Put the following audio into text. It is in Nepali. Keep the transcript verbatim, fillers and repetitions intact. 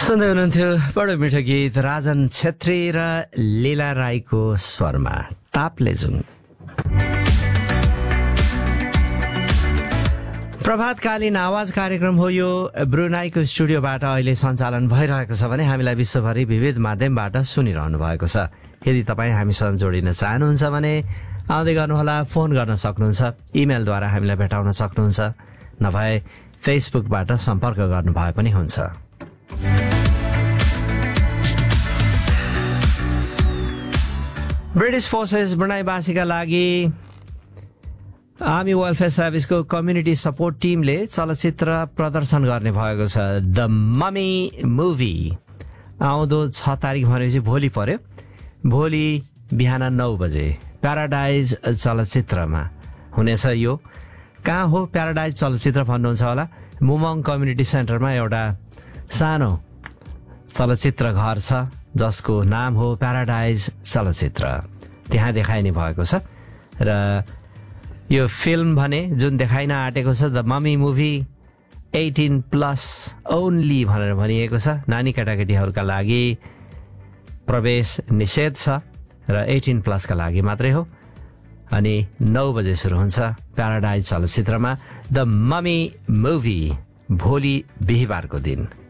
सुन्दै हुनुहुन्थ्यो बडो मिठो गीत राजन छेत्री र लीला राईको स्वरमा तापलेजुङ। प्रभातकालीन आवाज कार्यक्रम हो यो। ब्रुनाईको स्टुडियोबाट अहिले सञ्चालन भइरहेको छ भने हामीलाई विश्वभरि विविध माध्यमबाट सुनिरहनु भएको छ। यदि तपाईँ हामीसँग जोडिन चाहनुहुन्छ भने आउँदै गर्नुहोला, फोन गर्न सक्नुहुन्छ, इमेलद्वारा हामीलाई भेटाउन सक्नुहुन्छ, नभए फेसबुकबाट सम्पर्क गर्नुभए पनि हुन्छ। ब्रिटिश फोर्सेस ब्रुनाईवासीका लागि आर्मी वेलफेयर सर्भिसको कम्युनिटी सपोर्ट टिमले चलचित्र प्रदर्शन गर्ने भएको छ। द ममी मुभी आउँदो छ तारिक भनेपछि भोलि पर्यो। भोलि बिहान नौ बजे प्याराडाइज चलचित्रमा हुनेछ। यो कहाँ हो प्याराडाइज चलचित्र भन्नुहुन्छ होला? मुमङ कम्युनिटी सेन्टरमा एउटा सानो चलचित्र घर छ जसको नाम हो प्याराडाइज चलचित्र। त्यहाँ देखाइने भएको छ र यो फिल्म भने जुन देखाइन आँटेको छ the mummy movie eighteen plus only भनेर भनिएको छ। नानी केटाकेटीहरूका लागि प्रवेश निषेध छ र एटिन प्लसका लागि मात्रै हो। अनि नौ बजे सुरु हुन्छ प्याराडाइज चलचित्रमा द ममी मुभी, भोलि बिहिबारको दिन।